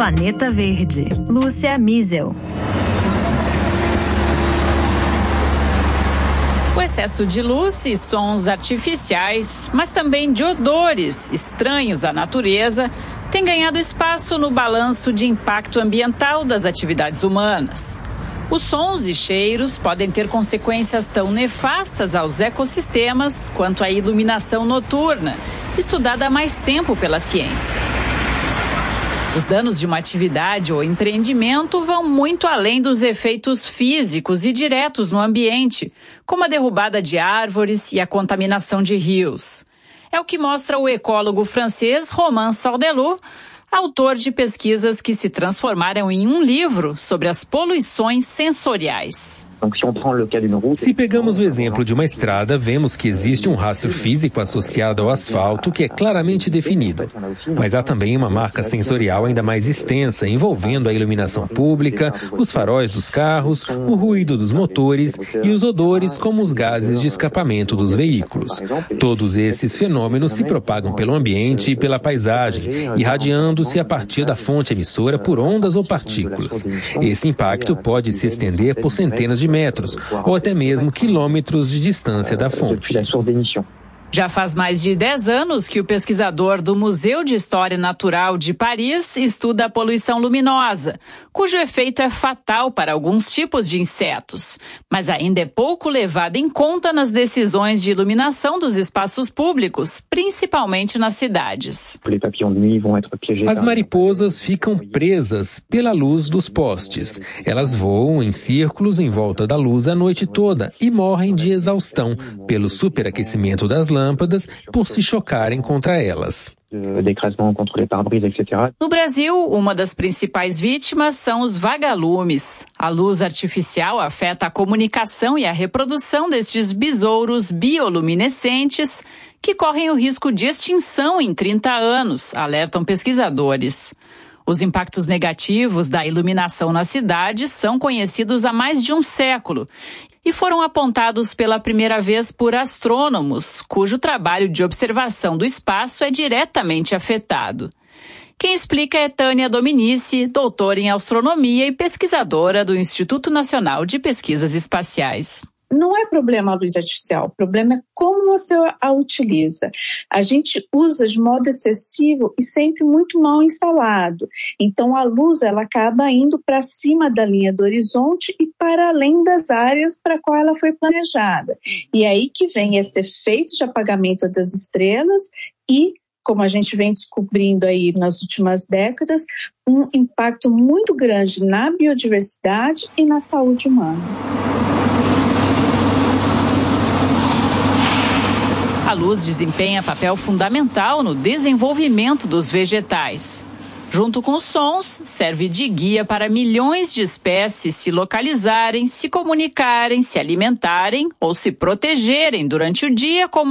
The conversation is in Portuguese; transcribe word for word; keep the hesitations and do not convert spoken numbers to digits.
Planeta Verde, Lúcia Miesel. O excesso de luz e sons artificiais, mas também de odores estranhos à natureza, tem ganhado espaço no balanço de impacto ambiental das atividades humanas. Os sons e cheiros podem ter consequências tão nefastas aos ecossistemas quanto a iluminação noturna, estudada há mais tempo pela ciência. Os danos de uma atividade ou empreendimento vão muito além dos efeitos físicos e diretos no ambiente, como a derrubada de árvores e a contaminação de rios. É o que mostra o ecólogo francês Romain Sordelot, autor de pesquisas que se transformaram em um livro sobre as poluições sensoriais. Se pegamos o exemplo de uma estrada, vemos que existe um rastro físico associado ao asfalto que é claramente definido. Mas há também uma marca sensorial ainda mais extensa, envolvendo a iluminação pública, os faróis dos carros, o ruído dos motores e os odores, como os gases de escapamento dos veículos. Todos esses fenômenos se propagam pelo ambiente e pela paisagem, irradiando-se a partir da fonte emissora por ondas ou partículas. Esse impacto pode se estender por centenas de metros, ou até mesmo quilômetros de distância da fonte. Já faz mais de dez anos que o pesquisador do Museu de História Natural de Paris estuda a poluição luminosa, cujo efeito é fatal para alguns tipos de insetos, mas ainda é pouco levado em conta nas decisões de iluminação dos espaços públicos, principalmente nas cidades. As mariposas ficam presas pela luz dos postes. Elas voam em círculos em volta da luz a noite toda e morrem de exaustão pelo superaquecimento das lâmpadas por se chocarem contra elas. No Brasil, uma das principais vítimas são os vagalumes. A luz artificial afeta a comunicação e a reprodução destes besouros bioluminescentes que correm o risco de extinção em trinta anos, alertam pesquisadores. Os impactos negativos da iluminação nas cidades são conhecidos há mais de um século e foram apontados pela primeira vez por astrônomos, cujo trabalho de observação do espaço é diretamente afetado. Quem explica é Tânia Dominici, doutora em astronomia e pesquisadora do Instituto Nacional de Pesquisas Espaciais. Não é problema a luz artificial, o problema é como você a utiliza. A gente usa de modo excessivo e sempre muito mal instalado. Então a luz ela acaba indo para cima da linha do horizonte e para além das áreas para a qual ela foi planejada. E é aí que vem esse efeito de apagamento das estrelas e, como a gente vem descobrindo aí nas últimas décadas, um impacto muito grande na biodiversidade e na saúde humana. A luz desempenha papel fundamental no desenvolvimento dos vegetais. Junto com os sons, serve de guia para milhões de espécies se localizarem, se comunicarem, se alimentarem ou se protegerem durante o dia, como